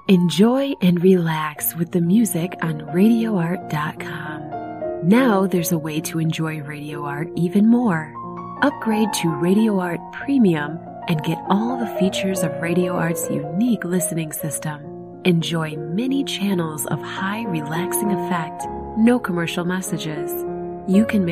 Enjoy and relax with the music on RadioArt.com. Now there's a way to enjoy Radio Art even more. Upgrade to Radio Art Premium and get all the features of Radio Art's unique listening system. Enjoy many channels of high relaxing effect, no commercial messages. You can